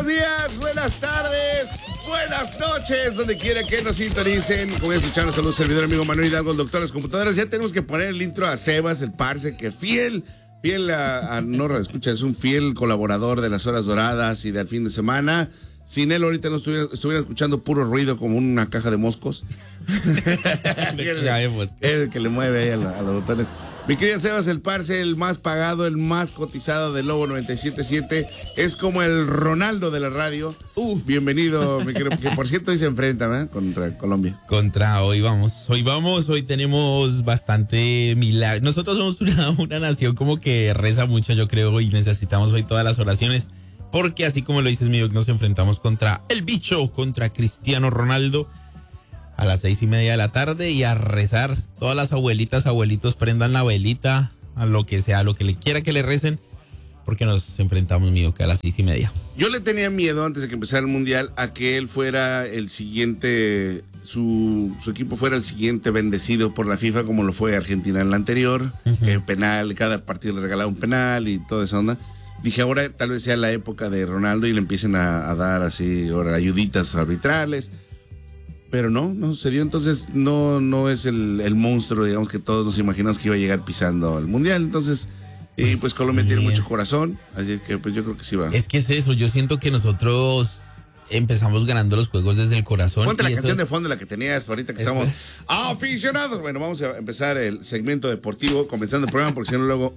Buenos días, buenas tardes, buenas noches, donde quiera que nos sintonicen. Como voy a escuchar, un saludo servidor amigo Manuel Hidalgo, el doctor de las computadoras. Ya tenemos que poner el intro a Sebas, el parce, que fiel a no escucha, es un fiel colaborador de las horas doradas y del fin de semana. Sin él ahorita no estuviera escuchando puro ruido como una caja de moscos. Es el que le mueve ahí a los botones. Mi querida Sebas, el parce, el más pagado, el más cotizado del Lobo 97.7. Es como el Ronaldo de la radio. Bienvenido, mi querido, que por cierto hoy se enfrenta, ¿eh?, contra Colombia. Hoy tenemos bastante milagro. Nosotros somos una nación como que reza mucho, yo creo, y necesitamos hoy todas las oraciones. Porque así como lo dices, mi doc, nos enfrentamos contra el bicho, contra Cristiano Ronaldo a las 6:30 de la tarde y a rezar. Todas las abuelitos, prendan la velita, a lo que sea, a lo que le quiera que le recen, porque nos enfrentamos, mi doc, a las 6:30. Yo le tenía miedo antes de que empezara el Mundial a que él fuera el siguiente, su equipo fuera el siguiente bendecido por la FIFA, como lo fue Argentina en la anterior. Penal, cada partido le regalaba un penal y toda esa onda. Dije, ahora tal vez sea la época de Ronaldo y le empiecen a dar así ahora ayuditas arbitrales. Pero no sucedió. Entonces no es el monstruo, digamos, que todos nos imaginamos que iba a llegar pisando al Mundial. Entonces, pues Colombia tiene mucho corazón, así que pues yo creo que sí va. Es que es eso, yo siento que nosotros empezamos ganando los juegos desde el corazón. Ponte la canción de fondo, la que tenías ahorita que estamos aficionados. Bueno, vamos a empezar el segmento deportivo, comenzando el programa, porque si no luego...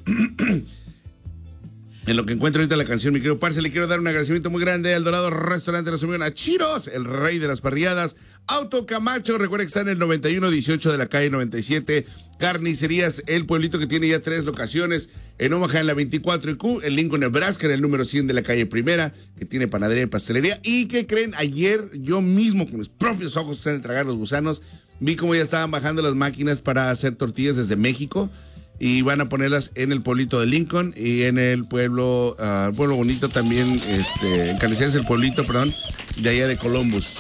En lo que encuentro ahorita la canción, mi querido parce, le quiero dar un agradecimiento muy grande al Dorado Restaurante de la Sumión, a Chiros, el rey de las parrilladas, Auto Camacho, recuerda que está en el 9118 de la calle 97, Carnicerías El Pueblito, que tiene ya 3 locaciones, en Omaha en la 24 y Q, en Lincoln, Nebraska, en el número 100 de la calle Primera, que tiene panadería y pastelería, y que creen, ayer yo mismo con mis propios ojos están de tragar los gusanos, vi cómo ya estaban bajando las máquinas para hacer tortillas desde México, y van a ponerlas en el pueblito de Lincoln y en el pueblo bonito también, en Carnicerías El Pueblito, perdón, de allá de Columbus,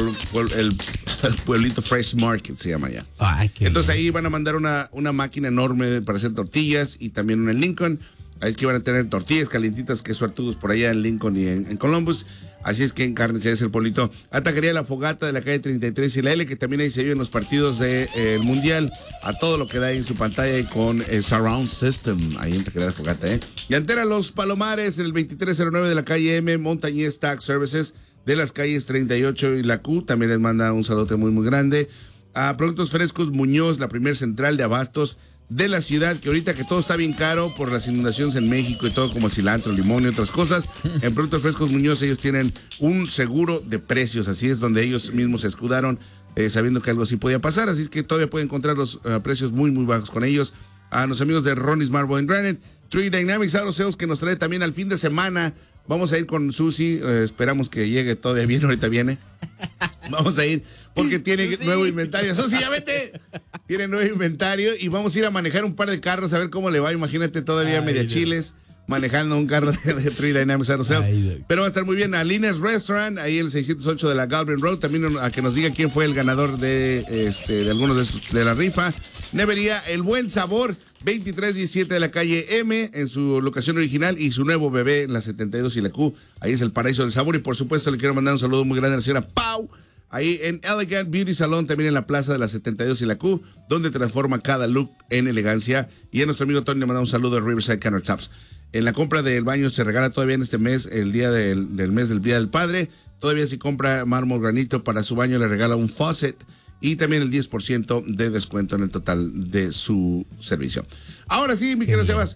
el pueblito Fresh Market se llama allá. Entonces ahí van a mandar una máquina enorme para hacer tortillas y también una en Lincoln. Ahí es que van a tener tortillas calientitas, que suertudos por allá en Lincoln y en Columbus. Así es que en Carnicerías El Pueblito. Atacaría La Fogata de la calle 33 y la L, que también ahí se viven los partidos del Mundial. A todo lo que da ahí en su pantalla y con Surround System. Ahí en Atacaría La Fogata, Y Antera Los Palomares en el 2309 de la calle M. Montañez Tax Services de las calles 38 y la Q. También les manda un saludo muy, muy grande. A Productos Frescos Muñoz, la primer central de abastos de la ciudad, que ahorita que todo está bien caro por las inundaciones en México y todo, como cilantro, limón y otras cosas, en Productos Frescos Muñoz ellos tienen un seguro de precios, así es, donde ellos mismos se escudaron sabiendo que algo así podía pasar, así es que todavía pueden encontrar los precios muy, muy bajos con ellos. A los amigos de Ronnie's Marble and Granite, Tree Dynamics Aeroseos, que nos trae también al fin de semana. Vamos a ir con Susi, esperamos que llegue todavía bien, ahorita viene. Vamos a ir porque tiene nuevo inventario. Susi, ya vete. Tiene nuevo inventario y vamos a ir a manejar un par de carros a ver cómo le va. Imagínate todavía media chiles manejando un carro de Tree Dynamics Aeroseos. Pero va a estar muy bien. A Lina's Restaurant, ahí el 608 de la Galvin Road. También a que nos diga quién fue el ganador de algunos de la rifa. Nevería El Buen Sabor, 2317 de la calle M, en su locación original, y su nuevo bebé en la 72 y la Q. Ahí es el paraíso del sabor. Y por supuesto le quiero mandar un saludo muy grande a la señora Pau, ahí en Elegant Beauty Salon, también en la plaza de la 72 y la Q, donde transforma cada look en elegancia. Y a nuestro amigo Tony le manda un saludo de Riverside Countertops. En la compra del baño se regala todavía en este mes, el día del mes del Día del Padre. Todavía si compra mármol granito para su baño le regala un faucet. Y también el 10% de descuento en el total de su servicio. Ahora sí, mi querido Sebas,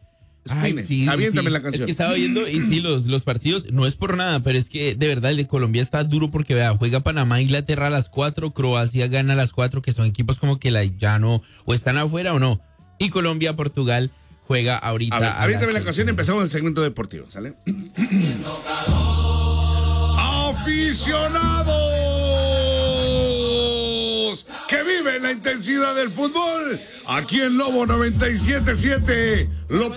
aviéntame la canción. Es que estaba viendo y sí, los partidos, no es por nada, pero es que de verdad el de Colombia está duro porque vea, juega Panamá, Inglaterra a las 4, Croacia gana a las 4, que son equipos como que ya no, o están afuera o no. Y Colombia, Portugal juega ahorita. A ver, aviéntame la canción y empezamos el segmento deportivo, ¿sale? ¡Aficionados! Que viven la intensidad del fútbol, aquí en Lobo 97.7.